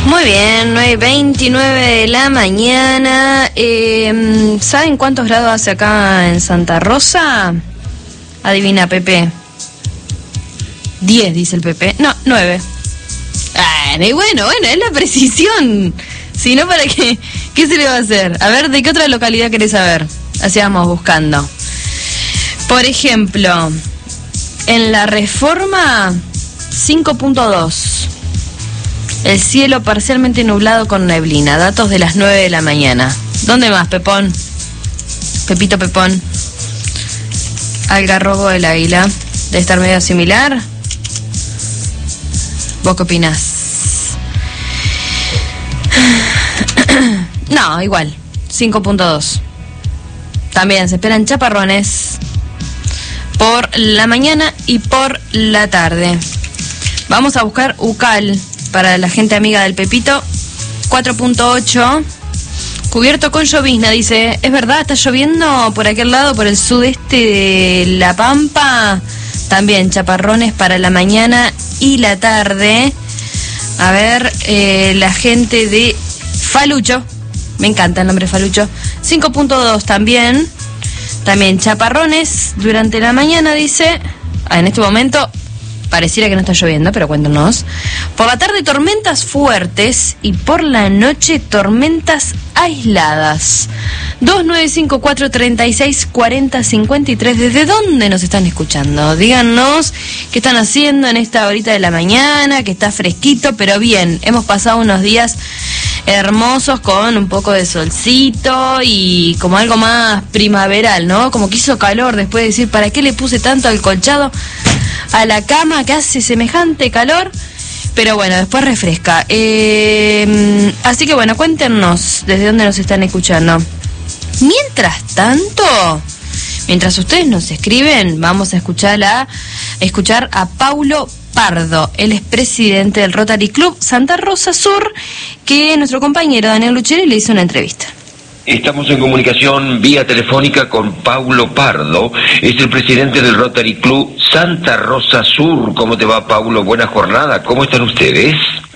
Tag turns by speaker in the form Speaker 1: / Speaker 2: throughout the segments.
Speaker 1: Muy bien, 9:29 de la mañana. ¿Saben cuántos grados hace acá en Santa Rosa? Adivina, Pepe. 10, dice el Pepe. No, 9. Y bueno, es la precisión. Si no, ¿para qué? ¿Qué se le va a hacer? A ver, ¿de qué otra localidad querés saber? Así vamos buscando. Por ejemplo, en La Reforma, 5.2. El cielo parcialmente nublado con neblina. Datos de las 9 de la mañana. ¿Dónde más, Pepón? Pepito Pepón. Algarrobo del Águila. ¿Debe estar medio similar? ¿Vos qué opinás? No, igual. 5.2. También se esperan chaparrones por la mañana y por la tarde. Vamos a buscar Ucal para la gente amiga del Pepito. 4.8. Cubierto con llovizna, dice. ¿Es verdad? ¿Está lloviendo por aquel lado, por el sudeste de La Pampa? También chaparrones para la mañana y la tarde. A ver, la gente de Falucho. Me encanta el nombre Falucho. 5.2 también. También chaparrones durante la mañana, dice. En este momento pareciera que no está lloviendo, pero cuéntanos. Por la tarde tormentas fuertes y por la noche tormentas aisladas. 2954-3640-53. ¿Desde dónde nos están escuchando? Díganos qué están haciendo en esta horita de la mañana, que está fresquito, pero bien. Hemos pasado unos días hermosos con un poco de solcito y como algo más primaveral, ¿no? Como que hizo calor después de decir, ¿para qué le puse tanto acolchado a la cama que hace semejante calor? Pero bueno, después refresca. Así que bueno, cuéntenos desde dónde nos están escuchando. Mientras tanto, mientras ustedes nos escriben, vamos a escuchar a Paulo Pardo. Él es presidente del Rotary Club Santa Rosa Sur, que nuestro compañero Daniel Luccheri le hizo una entrevista.
Speaker 2: Estamos en comunicación vía telefónica con Paulo Pardo, es el presidente del Rotary Club Santa Rosa Sur. ¿Cómo te va, Paulo? Buena jornada, ¿cómo están ustedes?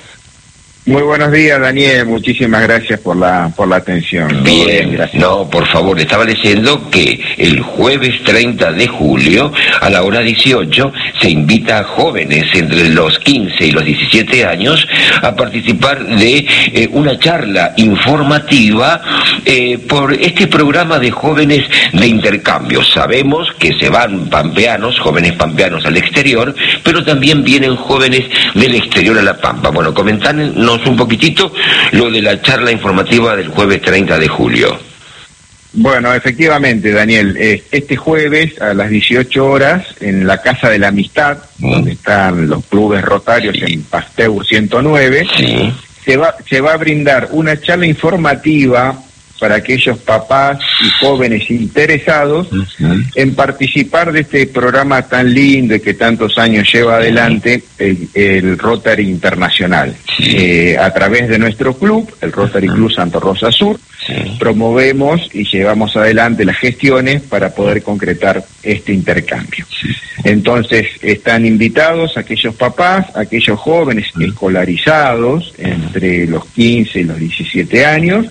Speaker 3: Muy buenos días, Daniel, muchísimas gracias por la atención.
Speaker 2: Bien, gracias. No, por favor, estaba leyendo que el jueves 30 de julio, a la hora 18, se invita a jóvenes entre los 15 y los 17 años a participar de una charla informativa por este programa de jóvenes de intercambio. Sabemos que se van jóvenes pampeanos al exterior, pero también vienen jóvenes del exterior a La Pampa. Bueno, comentanos un poquitito lo de la charla informativa del jueves 30 de julio.
Speaker 3: Bueno, efectivamente, Daniel, este jueves a las 18 horas en la Casa de la Amistad, donde están los clubes rotarios en Pasteur 109, se va a brindar una charla informativa para aquellos papás y jóvenes interesados en participar de este programa tan lindo y que tantos años lleva adelante el Rotary Internacional. A través de nuestro club, el Rotary Club Santa Rosa Sur, promovemos y llevamos adelante las gestiones para poder concretar este intercambio. Entonces, están invitados aquellos papás, aquellos jóvenes escolarizados entre los 15 y los 17 años,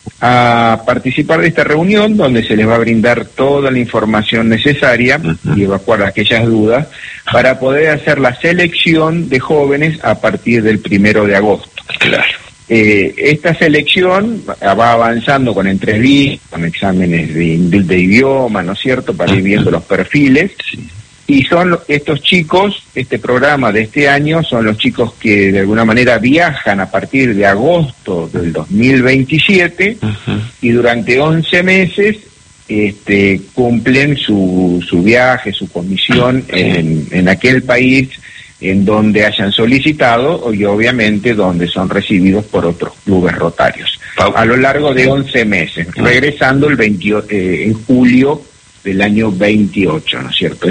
Speaker 3: a participar de esta reunión donde se les va a brindar toda la información necesaria y evacuar aquellas dudas para poder hacer la selección de jóvenes a partir del 1 de agosto.
Speaker 2: Claro.
Speaker 3: Esta selección va avanzando con entrevistas, con exámenes de idioma, ¿no es cierto?, para ir viendo los perfiles. Y son estos chicos, este programa de este año, son los chicos que de alguna manera viajan a partir de agosto del 2027 y durante 11 meses cumplen su viaje, su comisión en aquel país en donde hayan solicitado y obviamente donde son recibidos por otros clubes rotarios. A lo largo de 11 meses, regresando en julio del año 28, ¿no es cierto?